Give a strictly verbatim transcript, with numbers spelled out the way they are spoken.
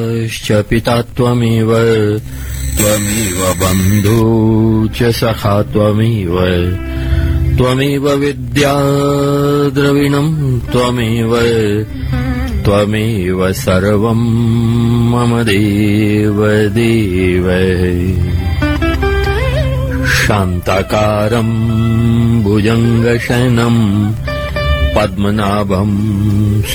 च पिता त्वमेव त्वमेव बन्धू च सखा त्वमेव त्वमेव विद्या द्रविणम् त्वमेव त्वमेव सर्वम् मम देव देव। शान्ताकारम् भुजङ्गशयनम् पद्मनाभम्